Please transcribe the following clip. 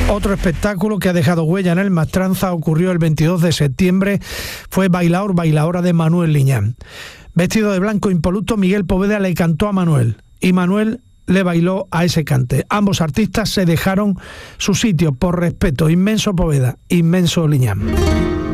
Otro espectáculo que ha dejado huella en el Mastranza ocurrió el 22 de septiembre. Fue Bailaora de Manuel Liñán. Vestido de blanco impoluto, Miguel Poveda le cantó a Manuel y Manuel le bailó a ese cante. Ambos artistas se dejaron su sitio por respeto. Inmenso Poveda, inmenso Liñán.